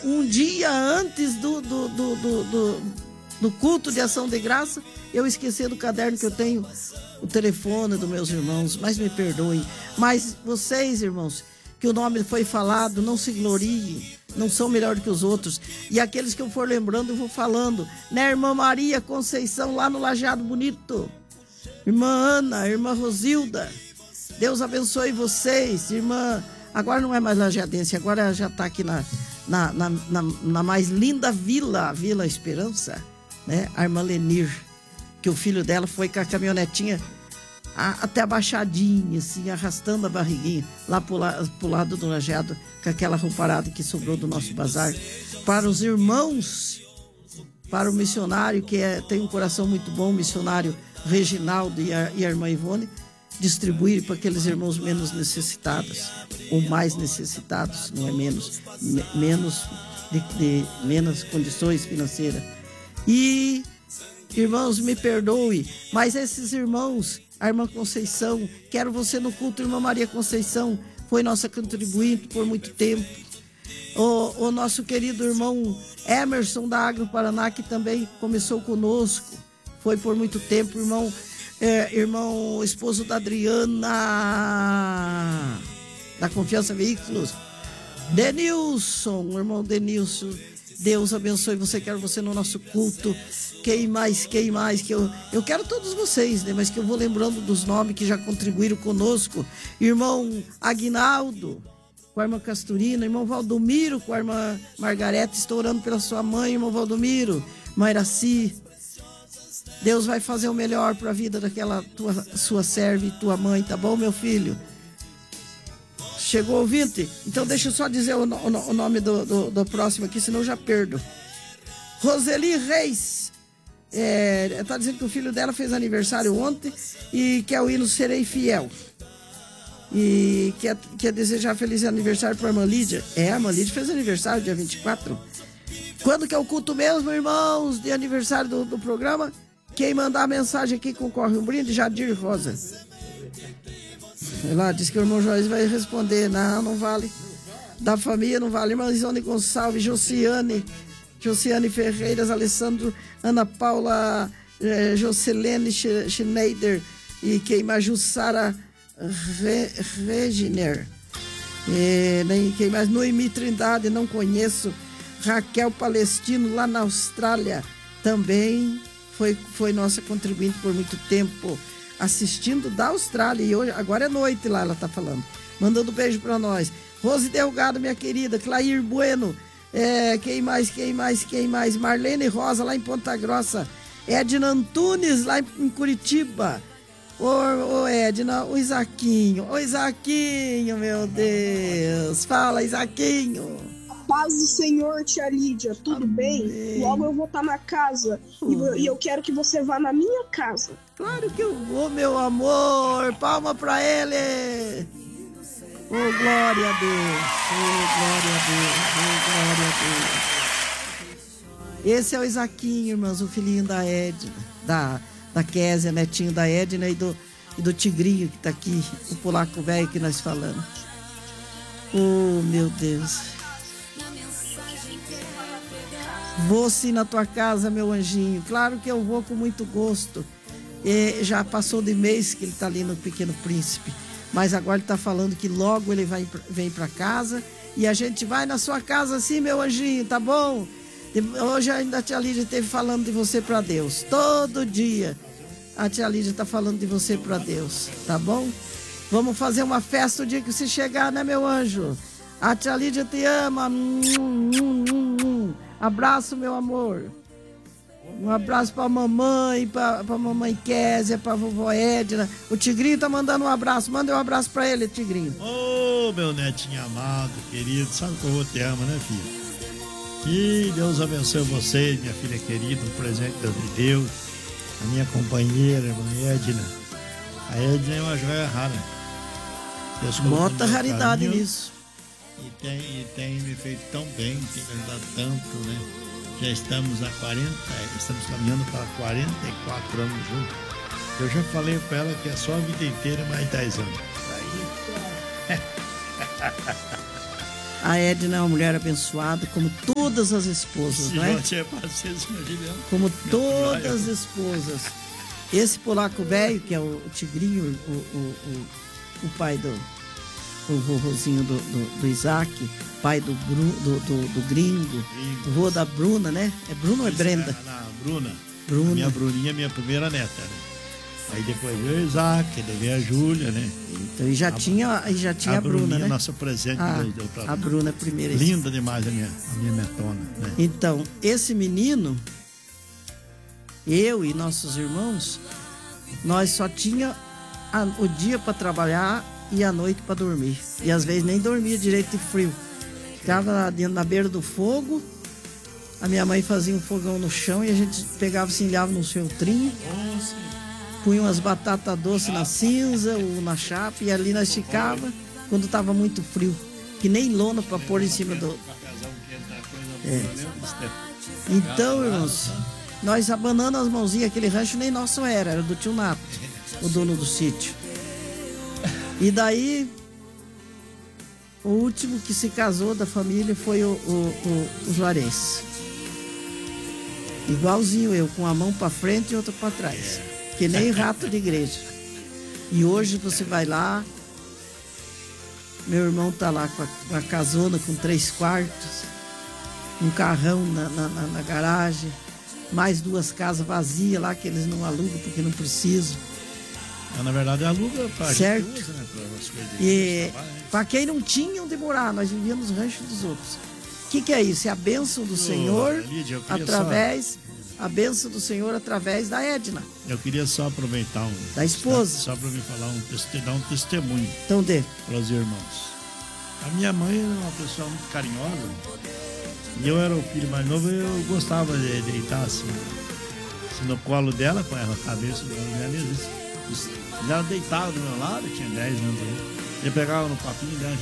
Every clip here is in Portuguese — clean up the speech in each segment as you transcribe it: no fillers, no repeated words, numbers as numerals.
um dia antes do culto de ação de graça, eu esqueci do caderno que eu tenho o telefone dos meus irmãos, mas me perdoem. Mas vocês, irmãos, que o nome foi falado, não se gloriem, não são melhor que os outros. E aqueles que eu for lembrando, eu vou falando, né? Irmã Maria Conceição, lá no Lajeado Bonito. Irmã Ana, irmã Rosilda, Deus abençoe vocês. Irmã, agora não é mais lajeadense, agora já está aqui na mais linda vila, a Vila Esperança, né? A irmã Lenir, que o filho dela foi com a caminhonetinha até a baixadinha, assim, arrastando a barriguinha, lá pro lado do lajeado, com aquela rouparada que sobrou do nosso bazar. Para os irmãos, para o missionário, que tem um coração muito bom, o missionário Reginaldo e a irmã Ivone, distribuir para aqueles irmãos menos necessitados, ou mais necessitados, não é menos, de menos condições financeiras. E, irmãos, me perdoe, mas esses irmãos, a irmã Conceição, quero você no culto, irmã Maria Conceição, foi nossa contribuinte por muito tempo. O nosso querido irmão Emerson da Agro Paraná, que também começou conosco, foi por muito tempo, irmão esposo da Adriana, da Confiança Veículos, Denilson, o irmão Denilson, Deus abençoe você, quero você no nosso culto. Quem mais, que eu quero todos vocês, né? Mas que eu vou lembrando dos nomes que já contribuíram conosco. Irmão Aguinaldo, com a irmã Casturina, irmão Valdomiro, com a irmã Margareta, estou orando pela sua mãe, irmão Valdomiro, irmã Iraci. Deus vai fazer o melhor para a vida daquela sua serva e tua mãe, tá bom, meu filho? Chegou o ouvinte? Então deixa eu só dizer o nome do próximo aqui, senão eu já perdo. Roseli Reis. Tá dizendo que o filho dela fez aniversário ontem e quer o hino Serei Fiel. E quer desejar feliz aniversário para a irmã Lídia. A irmã Lídia fez aniversário dia 24. Quando que é o culto mesmo, irmãos, de aniversário do programa? Quem mandar a mensagem aqui concorre um brinde, Jadir Rosa. Lá, diz que o irmão Joás vai responder. Não vale. Da família não vale. Irmã Isone Gonçalves, Josiane Ferreiras, Alessandro, Ana Paula, Jocelene Schneider e quem mais? Jussara Reginer. Quem mais? Noemi Trindade, não conheço. Raquel Palestino, lá na Austrália, também foi nossa contribuinte por muito tempo, assistindo da Austrália, e hoje, agora é noite lá, ela tá falando, mandando beijo pra nós. Rose Delgado, minha querida, Clair Bueno, quem mais? Marlene Rosa, lá em Ponta Grossa, Edna Antunes, lá em Curitiba, ô Edna, o Isaquinho, meu Deus, fala, Isaquinho. Paz do Senhor, tia Lídia, tudo bem? Logo eu vou estar na casa e eu quero que você vá na minha casa. Claro que eu vou, meu amor. Palma pra ele. Oh, glória a Deus. Oh, glória a Deus. Oh, glória a Deus. Esse é o Isaquinho, irmãos, o filhinho da Edna, da Késia, netinho da Edna e do Tigrinho que tá aqui, o polaco velho que nós falamos. Oh, meu Deus. Vou sim na tua casa, meu anjinho. Claro que eu vou com muito gosto. Já passou de mês que ele está ali no Pequeno Príncipe, mas agora ele está falando que logo ele vem para casa e a gente vai na sua casa sim, meu anjinho, tá bom? Hoje ainda a tia Lídia esteve falando de você para Deus. Todo dia a tia Lídia está falando de você para Deus, tá bom? Vamos fazer uma festa o dia que você chegar, né, meu anjo? A tia Lídia te ama. Abraço, meu amor. Um abraço pra mamãe, pra mamãe Késia, pra vovó Edna. O Tigrinho tá mandando um abraço. Manda um abraço pra ele, Tigrinho. Ô, meu netinho amado, querido. Sabe que eu te amo, né, filho? Que Deus abençoe você, minha filha querida. Um presente de Deus. A minha companheira, a irmã Edna. A Edna é uma joia rara. Bota raridade nisso. E tem me feito tão bem, tem me ajudado tanto, né? Já estamos caminhando para 44 anos juntos. Eu já falei para ela que é só a vida inteira mais 10 anos. Aí... A Edna é uma mulher abençoada, como todas as esposas, não é? Como todas as esposas. Esse polaco velho, que é o Tigrinho, o pai o vovozinho do Isaac, pai do Gringo, o vô da Bruna, né? É Bruna ou é Brenda? Bruna. Bruna. Minha Bruninha, minha primeira neta, né? Aí depois veio o Isaac, daí veio a Júlia, né? Então, e já tinha a Bruna, né? Nossa presente deu pra a Bruna é a primeira. Linda demais a minha netona, né? Então, esse menino, eu e nossos irmãos, nós só tinha o dia para trabalhar e a noite para dormir. E às vezes nem dormia direito de frio. Ficava na beira do fogo. A minha mãe fazia um fogão no chão e a gente pegava, ensinava no feltrinho. Punha umas batatas doces na cinza ou na chapa e ali nós ficava quando estava muito frio. Que nem lona para pôr em cima do... Então, irmãos, nós abanando as mãozinhas, aquele rancho nem nosso era do tio Nato, o dono do sítio. E daí, o último que se casou da família foi o Juarez. Igualzinho eu, com a mão para frente e outra para trás. Que nem rato de igreja. E hoje você vai lá, meu irmão tá lá com a casona com 3 quartos, um carrão na garagem, mais 2 casas vazias lá que eles não alugam porque não precisam. Na verdade, aluga para certo. Usa, né, e para quem não tinha onde morar, nós vivíamos nos ranchos dos outros. O que é isso? É a bênção do Senhor Lídia, a bênção do Senhor através da Edna. Eu queria só aproveitar da esposa. Só para me falar dar um testemunho. Então dê. Para os irmãos. A minha mãe era uma pessoa muito carinhosa. E eu era o filho mais novo e eu gostava de deitar assim no colo dela, com a cabeça dela. Ela deitava do meu lado, tinha 10 anos aí. Eu pegava no papinho dela,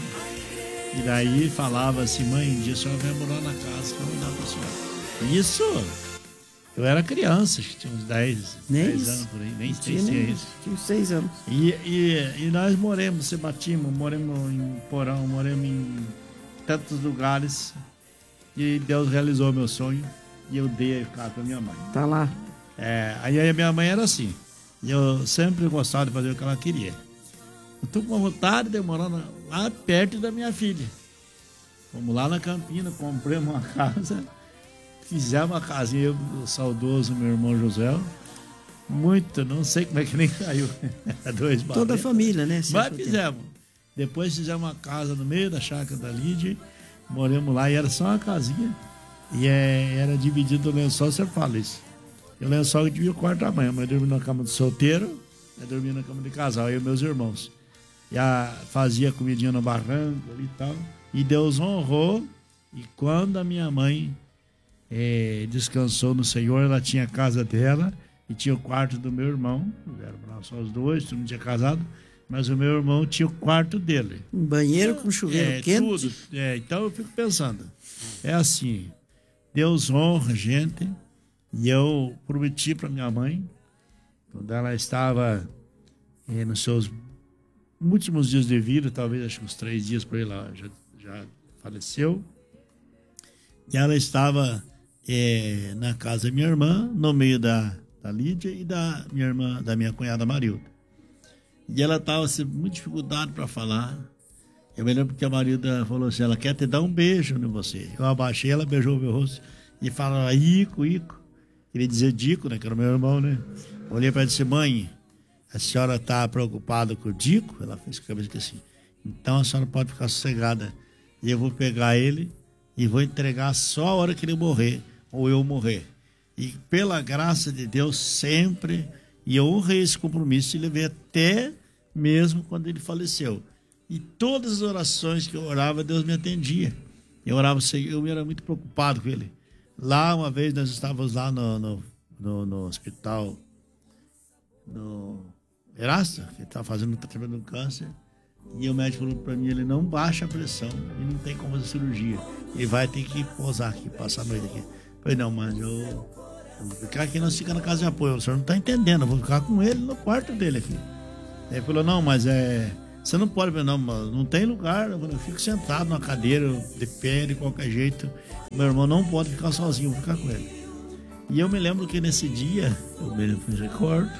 e daí falava assim: mãe, um dia a senhora vai morar na casa que eu vou dar para a senhora. Isso, eu era criança, tinha uns 10 anos por aí, nem sei se é isso. Tinha 6 anos. E nós moramos, se batimos, moramos em Porão, moramos em tantos lugares. E Deus realizou meu sonho e eu dei a ficar com a minha mãe. Tá lá. Aí a minha mãe era assim. E eu sempre gostava de fazer o que ela queria. Eu tô com vontade de morar lá perto da minha filha. Fomos lá na Campina, compramos uma casa, fizemos uma casinha, eu, o saudoso meu irmão José. Muito, não sei como é que nem caiu. 2 barretos. Toda a família, né? Mas fizemos. Depois fizemos uma casa no meio da chácara da Lídia. Moramos lá e era só uma casinha. E era dividido o lençol, você fala isso. E o lençol dividia o quarto da mãe. A mãe dormia na cama de solteiro, eu dormia na cama de casal, eu e meus irmãos. E fazia comidinha no barranco ali e tal. E Deus honrou. E quando a minha mãe descansou no Senhor, ela tinha a casa dela e tinha o quarto do meu irmão. Eram só os dois, todo mundo tinha casado. Mas o meu irmão tinha o quarto dele. Um banheiro com chuveiro quente. Tudo. Então eu fico pensando. É assim, Deus honra a gente. E eu prometi para minha mãe, quando ela estava nos seus últimos dias de vida, talvez acho que uns 3 dias por aí, ela já faleceu. E ela estava na casa da minha irmã, no meio da Lídia e da minha cunhada Marilda. E ela estava com muita dificuldade para falar. Eu me lembro que a Marilda falou assim: ela quer te dar um beijo em você. Eu abaixei, ela beijou o meu rosto e falava: Ico. Queria dizer Dico, né? Que era o meu irmão, né? Olhei para ela e disse: mãe, a senhora está preocupada com o Dico? Ela fez com a cabeça assim: então a senhora pode ficar sossegada. E eu vou pegar ele e vou entregar só a hora que ele morrer, ou eu morrer. E pela graça de Deus, sempre, e eu honrei esse compromisso e levei até mesmo quando ele faleceu. E todas as orações que eu orava, Deus me atendia. Eu orava, eu era muito preocupado com ele. Lá, uma vez, nós estávamos lá no hospital, no Erasto, que estava fazendo tratamento do câncer, e o médico falou para mim: ele não baixa a pressão e não tem como fazer cirurgia. Ele vai ter que pousar aqui, passar a noite aqui. Eu falei: não, mas eu vou ficar aqui, nós ficamos na casa de apoio. O senhor não está entendendo, eu vou ficar com ele no quarto dele aqui. Ele falou: não, mas Você não pode ver, não, mas não tem lugar. Eu fico sentado na cadeira, de pé, de qualquer jeito. Meu irmão não pode ficar sozinho, eu vou ficar com ele. E eu me lembro que nesse dia, eu me recordo,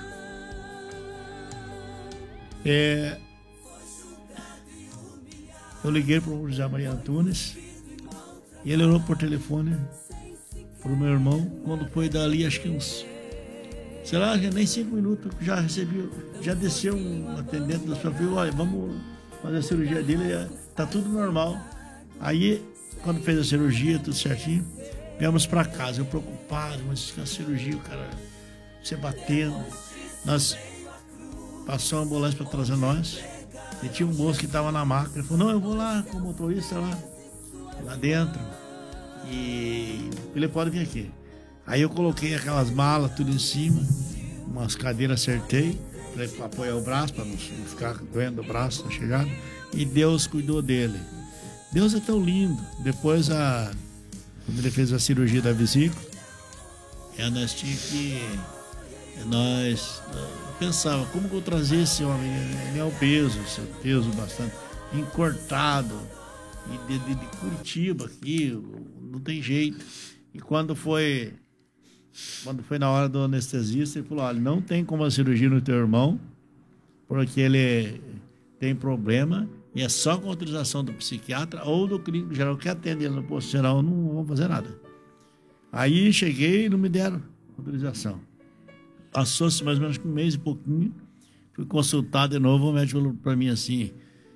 eu liguei para o José Maria Antunes e ele olhou por telefone para o meu irmão. Quando foi dali, acho que uns, sei lá, nem 5 minutos, já desceu um atendente da sua filha. Olha, vamos fazer a cirurgia dele, tá tudo normal. Aí, quando fez a cirurgia, tudo certinho, viemos para casa, eu preocupado, mas a cirurgia, o cara, você batendo. Nós passou a ambulância para trazer nós. E tinha um moço que estava na maca. Ele falou, não, eu vou lá com o motorista lá dentro. E ele pode vir aqui. Aí eu coloquei aquelas malas tudo em cima, umas cadeiras acertei, para apoiar o braço, para não ficar doendo o braço na chegada. E Deus cuidou dele. Deus é tão lindo. Depois, quando ele fez a cirurgia da vesícula, nós tínhamos que... Nós pensava, como que eu trazer esse homem? Ele é obeso, peso bastante, encortado, de Curitiba aqui, não tem jeito. E quando foi na hora do anestesista, ele falou, olha, não tem como a cirurgia no teu irmão, porque ele tem problema, e é só com autorização do psiquiatra ou do clínico geral que atende ele no posto geral, não vão fazer nada. Aí cheguei e não me deram autorização. Passou-se mais ou menos um mês e pouquinho, fui consultado de novo, o médico falou para mim assim,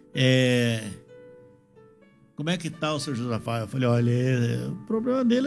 como é que tá o senhor Josafá? Eu falei, olha, o problema dele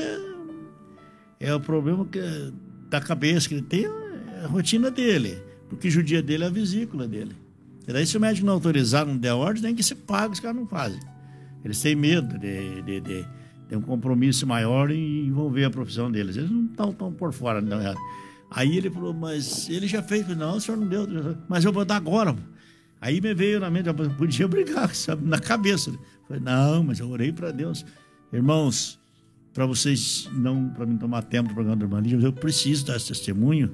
é o problema da cabeça que ele tem, é a rotina dele, porque judia dele é a vesícula dele. E daí se o médico não autorizar, não der ordem, nem que se paga, os caras não fazem. Eles têm medo de ter um compromisso maior em envolver a profissão deles. Eles não estão tão por fora, não é? Aí ele falou, mas ele já fez. Não, o senhor não deu, mas eu vou dar agora. Aí me veio na mente, eu podia brigar, sabe, na cabeça. Eu falei, não, mas eu orei para Deus. Irmãos, para vocês, não para mim tomar tempo do programa do Irmão Lídia, eu preciso dar esse testemunho.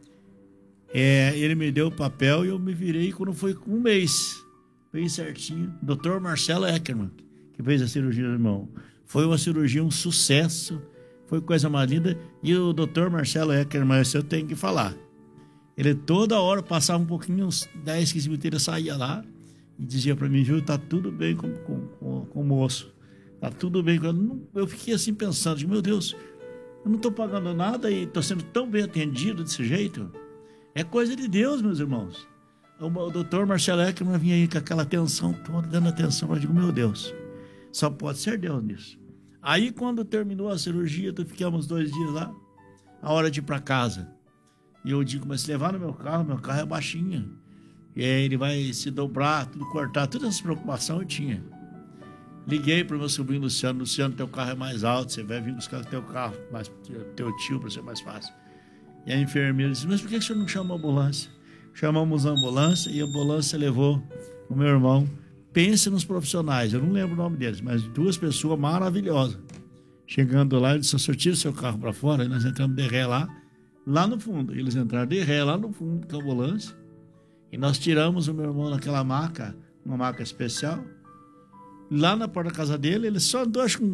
Ele me deu o papel e eu me virei quando foi com um mês. Fez certinho. Dr. Marcelo Eckermann, que fez a cirurgia do irmão. Foi uma cirurgia, um sucesso. Foi coisa mais linda. E o Dr. Marcelo Eckermann, eu tenho que falar. Ele toda hora passava um pouquinho, uns 10, 15 minutos, ele saía lá e dizia para mim, Júlio, tá tudo bem com o moço. Tá tudo bem. Eu fiquei assim pensando, meu Deus, eu não estou pagando nada e estou sendo tão bem atendido desse jeito. É coisa de Deus, meus irmãos. O Dr. Marcelo Eckermann vinha aí com aquela atenção toda, dando atenção. Eu digo, meu Deus, só pode ser Deus nisso. Aí, quando terminou a cirurgia, ficamos 2 dias lá, a hora de ir para casa. E eu digo, mas se levar no meu carro é baixinho. E aí ele vai se dobrar, tudo cortar, todas essas preocupações eu tinha. Liguei para o meu sobrinho Luciano, teu carro é mais alto, você vai vir buscar o teu carro, mais teu tio, para ser mais fácil. E a enfermeira disse, mas por que o senhor não chama a ambulância? Chamamos a ambulância e a ambulância levou o meu irmão. Pense nos profissionais, eu não lembro o nome deles, mas 2 pessoas maravilhosas. Chegando lá, ele disse, senhor, tira o seu carro para fora, e nós entramos de ré lá no fundo. Eles entraram de ré lá no fundo com a ambulância, e nós tiramos o meu irmão naquela maca, uma maca especial. Lá na porta da casa dele, ele só andou, acho que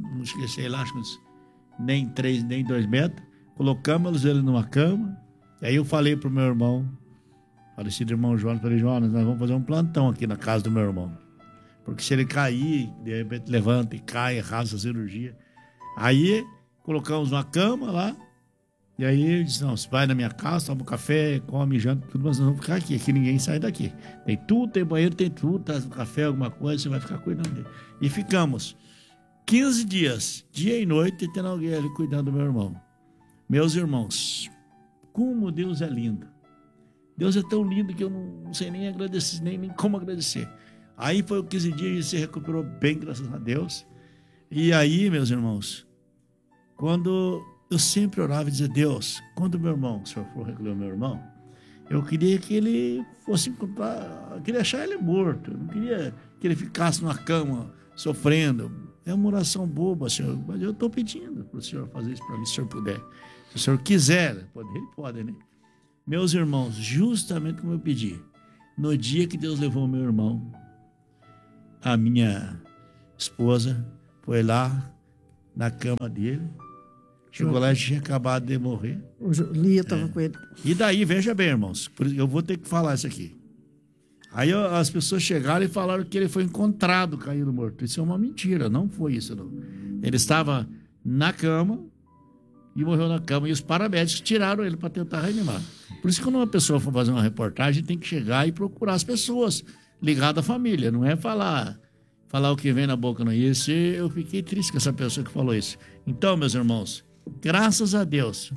nem 3, nem 2 metros. Colocamos ele numa cama, e aí eu falei pro meu irmão, falecido irmão Jonas, falei, Jonas, nós vamos fazer um plantão aqui na casa do meu irmão. Porque se ele cair, de repente levanta e cai, arrasa a cirurgia. Aí colocamos uma cama lá, e aí ele disse, não, você vai na minha casa, toma um café, come, janta, tudo, mas nós vamos ficar aqui ninguém sai daqui. Tem tudo, tem banheiro, tem tudo, traz um café, alguma coisa, você vai ficar cuidando dele. E ficamos 15 dias, dia e noite, tendo alguém ali cuidando do meu irmão. Meus irmãos, como Deus é lindo. Deus é tão lindo que eu não sei nem agradecer, nem como agradecer. Aí foi 15 dias e ele se recuperou bem, graças a Deus. E aí, meus irmãos, quando eu sempre orava e dizia, Deus, quando meu irmão, se eu for recolher o meu irmão, eu queria que ele fosse encontrar, eu queria achar ele morto, eu não queria que ele ficasse numa cama sofrendo. É uma oração boba, Senhor, mas eu estou pedindo para o Senhor fazer isso para mim, se o Senhor puder. Se o Senhor quiser, ele pode, né? Meus irmãos, justamente como eu pedi, No dia que Deus levou meu irmão, a minha esposa foi lá na cama dele, chegou lá e tinha acabado de morrer. O Lia estava com ele. E daí, veja bem, irmãos, eu vou ter que falar isso aqui. Aí as pessoas chegaram e falaram que ele foi encontrado caído morto. Isso é uma mentira, não foi isso, não. Ele estava na cama e morreu na cama, e os paramédicos tiraram ele para tentar reanimar. Por isso que quando uma pessoa for fazer uma reportagem, tem que chegar e procurar as pessoas ligadas à família, não é falar o que vem na boca, não. E eu fiquei triste com essa pessoa que falou isso. Então, meus irmãos, graças a Deus,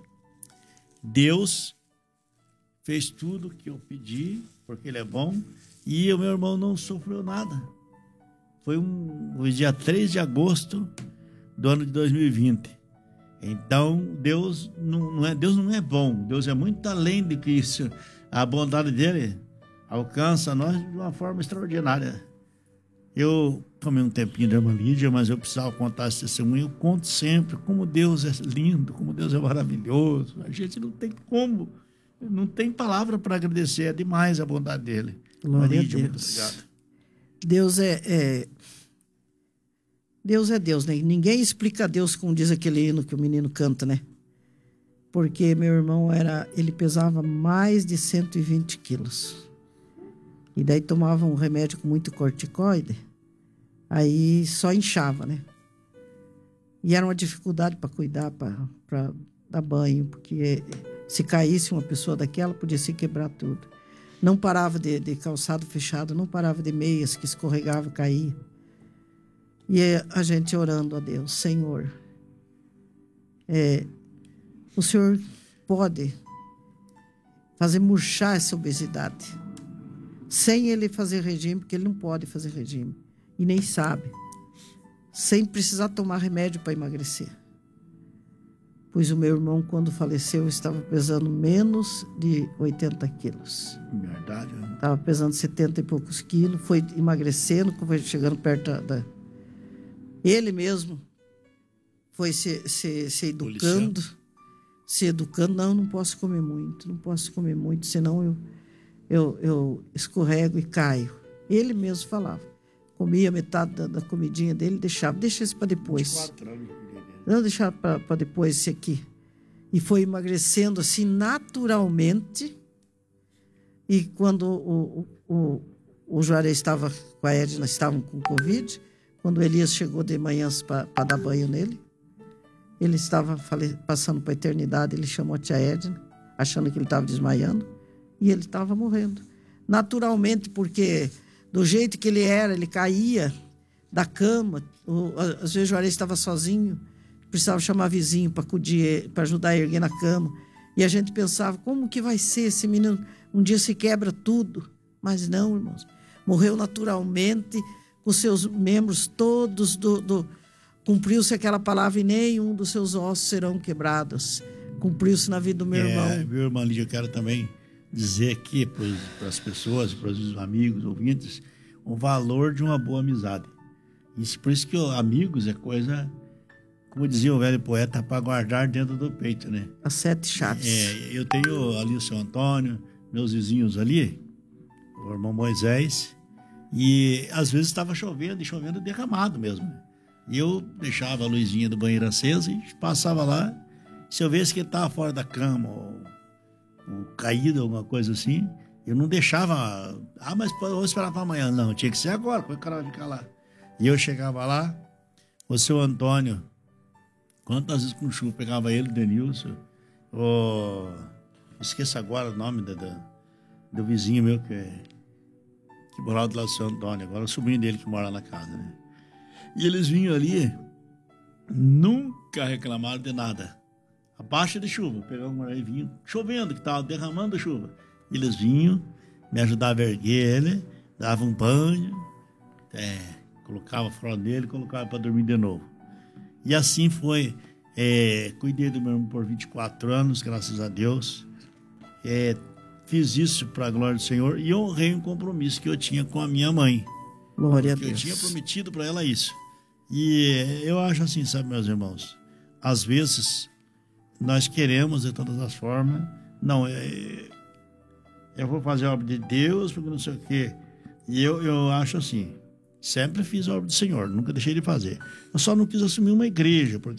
Deus fez tudo o que eu pedi, porque Ele é bom, e o meu irmão não sofreu nada. Foi o dia 3 de agosto do ano de 2020. Então, Deus não é bom, Deus é muito além do que isso. A bondade dele alcança nós de uma forma extraordinária. Eu tomei um tempinho da irmã Lídia, mas eu precisava contar esse testemunho. Eu conto sempre como Deus é lindo, como Deus é maravilhoso. A gente não tem como, não tem palavra para agradecer, é demais a bondade dele. Glória Lídia, a muito Deus. obrigado. Deus é Deus, né? Ninguém explica Deus como diz aquele hino que o menino canta, né? Porque meu irmão ele pesava mais de 120 quilos. E daí tomava um remédio com muito corticoide, aí só inchava, né? E era uma dificuldade para cuidar, para dar banho, porque se caísse uma pessoa daquela, podia se quebrar tudo. Não parava de calçado fechado, não parava de meias que escorregava, caía. E a gente orando a Deus, Senhor, o Senhor pode fazer murchar essa obesidade, sem ele fazer regime, porque ele não pode fazer regime, e nem sabe, sem precisar tomar remédio para emagrecer. Pois o meu irmão, quando faleceu, estava pesando menos de 80 quilos. Verdade, né? Estava pesando 70 e poucos quilos, foi emagrecendo, foi chegando perto da... Ele mesmo foi se educando, não posso comer muito, senão eu escorrego e caio. Ele mesmo falava. Comia metade da comidinha dele, deixa isso para depois. 24 anos. Não, deixar para depois esse aqui. E foi emagrecendo assim naturalmente. E quando o Juarez estava com a Edna, estavam com Covid, quando o Elias chegou de manhã para dar banho nele, ele estava passando para a eternidade, ele chamou a tia Edna, achando que ele estava desmaiando, e ele estava morrendo. Naturalmente, porque do jeito que ele era, ele caía da cama, às vezes o Juarez estava sozinho, precisava chamar vizinho para ajudar a erguer na cama. E a gente pensava, como que vai ser esse menino? Um dia se quebra tudo. Mas não, irmãos. Morreu naturalmente, com seus membros todos cumpriu-se aquela palavra, e nenhum dos seus ossos serão quebrados. Cumpriu-se na vida do meu irmão. Meu irmão Lídia, eu quero também dizer aqui para as pessoas, para os amigos, ouvintes, o valor de uma boa amizade. Por isso que amigos é coisa, como dizia o velho poeta, para guardar dentro do peito, né? As 7 chaves. Eu tenho ali o seu Antônio, meus vizinhos ali, o irmão Moisés, e às vezes estava chovendo, e chovendo derramado mesmo, né? E eu deixava a luzinha do banheiro acesa e passava lá. Se eu visse que ele estava fora da cama ou caído, alguma coisa assim, eu não deixava, mas vou esperar para amanhã. Não, tinha que ser agora, para o cara ficar lá. E eu chegava lá, o seu Antônio, quantas vezes com chuva pegava ele, o Denilson, esqueço agora o nome do vizinho meu que morava do lado do seu Antônio, agora o sobrinho dele que mora na casa, né? E eles vinham ali, nunca reclamaram de nada. A baixa de chuva, pegavam aí, vinham chovendo, que estava derramando chuva. Eles vinham, me ajudavam a erguer ele, davam um banho, colocava fora dele, colocava para dormir de novo. E assim foi. Cuidei do meu irmão por 24 anos, graças a Deus. Fiz isso para a glória do Senhor e honrei um compromisso que eu tinha com a minha mãe. Glória a Deus. Eu tinha prometido para ela isso. E eu acho assim, sabe, meus irmãos? Às vezes, nós queremos de todas as formas. Não, é eu vou fazer a obra de Deus, porque não sei o quê. E eu acho assim, sempre fiz a obra do Senhor, nunca deixei de fazer. Eu só não quis assumir uma igreja, porque